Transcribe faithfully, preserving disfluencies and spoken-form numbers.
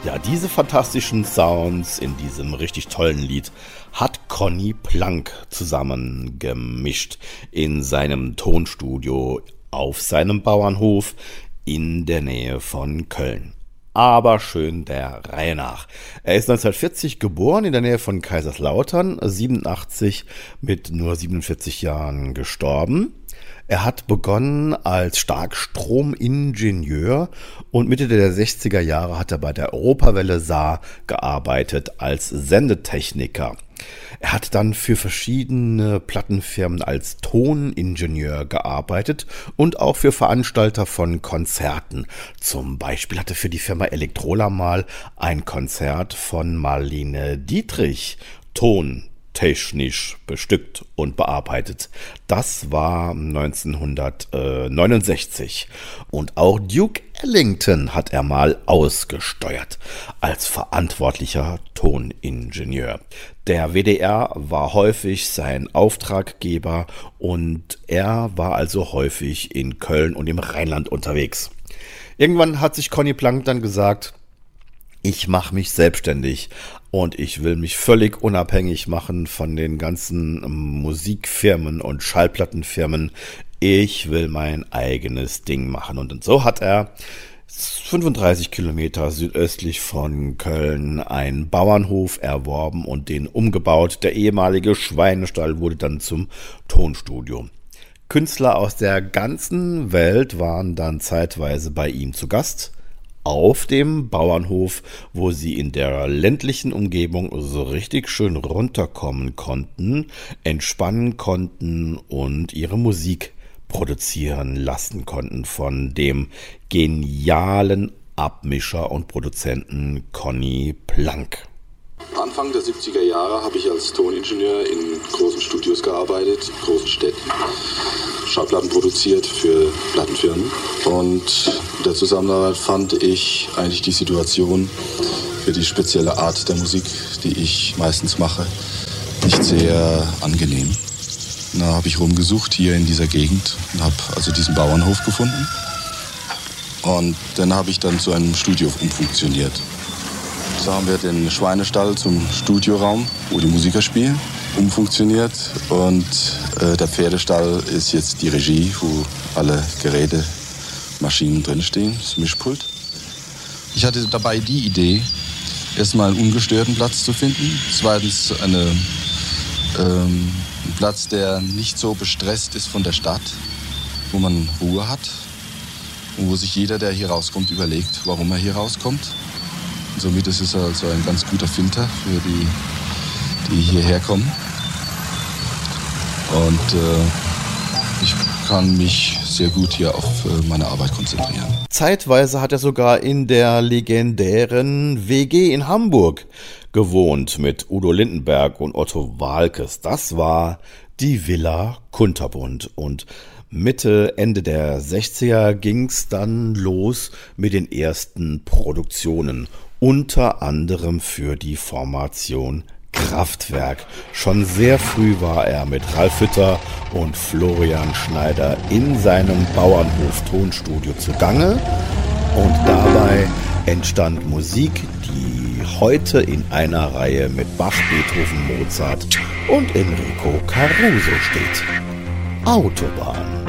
Ja, diese fantastischen Sounds in diesem richtig tollen Lied hat Conny Plank zusammengemischt in seinem Tonstudio auf seinem Bauernhof in der Nähe von Köln. Aber schön der Reihe nach. Er ist neunzehnhundertvierzig geboren in der Nähe von Kaiserslautern, siebenundachtzig mit nur siebenundvierzig Jahren gestorben. Er hat begonnen als Starkstromingenieur und Mitte der sechziger Jahre hat er bei der Europawelle Saar gearbeitet als Sendetechniker. Er hat dann für verschiedene Plattenfirmen als Toningenieur gearbeitet und auch für Veranstalter von Konzerten. Zum Beispiel hatte für die Firma Elektrola mal ein Konzert von Marlene Dietrich Ton technisch bestückt und bearbeitet. Das war neunzehnhundertneunundsechzig. Und auch Duke Ellington hat er mal ausgesteuert als verantwortlicher Toningenieur. Der W D R war häufig sein Auftraggeber und er war also häufig in Köln und im Rheinland unterwegs. Irgendwann hat sich Conny Plank dann gesagt, ich mache mich selbstständig und ich will mich völlig unabhängig machen von den ganzen Musikfirmen und Schallplattenfirmen. Ich will mein eigenes Ding machen. Und so hat er fünfunddreißig Kilometer südöstlich von Köln einen Bauernhof erworben und den umgebaut. Der ehemalige Schweinestall wurde dann zum Tonstudio. Künstler aus der ganzen Welt waren dann zeitweise bei ihm zu Gast auf dem Bauernhof, wo sie in der ländlichen Umgebung so richtig schön runterkommen konnten, entspannen konnten und ihre Musik produzieren lassen konnten von dem genialen Abmischer und Produzenten Conny Plank. Anfang der siebziger Jahre habe ich als Toningenieur in großen Studios gearbeitet, in großen Städten, Schallplatten produziert für Plattenfirmen. Und in der Zusammenarbeit fand ich eigentlich die Situation für die spezielle Art der Musik, die ich meistens mache, nicht sehr angenehm. Da habe ich rumgesucht hier in dieser Gegend und habe also diesen Bauernhof gefunden. Und dann habe ich dann zu einem Studio umfunktioniert. So haben wir den Schweinestall zum Studioraum, wo die Musiker spielen, umfunktioniert. Und äh, der Pferdestall ist jetzt die Regie, wo alle Geräte, Maschinen drinstehen, das Mischpult. Ich hatte dabei die Idee, erstmal einen ungestörten Platz zu finden. Zweitens eine, ähm, einen Platz, der nicht so bestresst ist von der Stadt, wo man Ruhe hat. Und wo sich jeder, der hier rauskommt, überlegt, warum er hier rauskommt. Somit ist es also ein ganz guter Filter für die, die hierher kommen. Und äh, ich kann mich sehr gut hier auf äh, meine Arbeit konzentrieren. Zeitweise hat er sogar in der legendären W G in Hamburg gewohnt mit Udo Lindenberg und Otto Waalkes. Das war die Villa Kunterbund. Und Mitte, Ende der sechziger ging es dann los mit den ersten Produktionen. Unter anderem für die Formation Kraftwerk. Schon sehr früh war er mit Ralf Hütter und Florian Schneider in seinem Bauernhof-Tonstudio zugange. Und dabei entstand Musik, die heute in einer Reihe mit Bach, Beethoven, Mozart und Enrico Caruso steht. Autobahn.